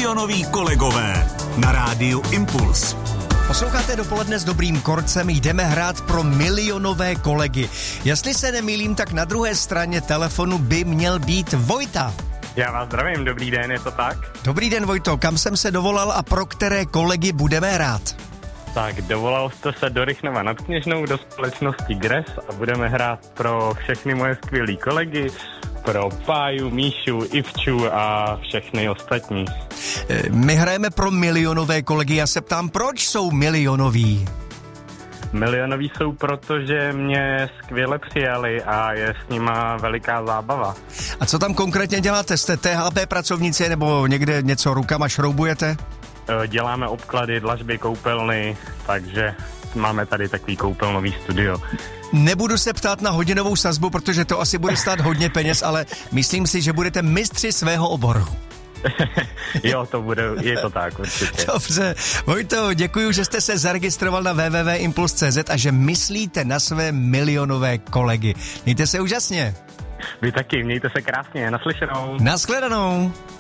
Milionoví kolegové na rádiu Impuls. Posloucháte Dopoledne s dobrým korcem, jdeme hrát pro milionové kolegy. Jestli se nemýlím, tak na druhé straně telefonu by měl být Vojta. Já vás zdravím, dobrý den, je to tak? Dobrý den, Vojto, kam jsem se dovolal a pro které kolegy budeme hrát? Tak, dovolal jste se do Rychnova nad Kněžnou do společnosti Gres a budeme hrát pro všechny moje skvělý kolegy, pro Páju, Míšu, Ivču a všechny ostatní. My hrajeme pro milionové kolegy, já se ptám, proč jsou milionoví? Milionoví jsou, protože mě skvěle přijali a je s nima veliká zábava. A co tam konkrétně děláte? Jste THP pracovníci nebo někde něco rukama šroubujete? Děláme obklady, dlažby, koupelny, takže máme tady takový koupelnový studio. Nebudu se ptát na hodinovou sazbu, protože to asi bude stát hodně peněz, ale myslím si, že budete mistři svého oboru. Jo, je to tak, určitě. Dobře. Vojto, děkuji, že jste se zaregistroval na www.impuls.cz a že myslíte na své milionové kolegy. Mějte se úžasně. Vy taky, mějte se krásně, naslyšenou. Naschledanou.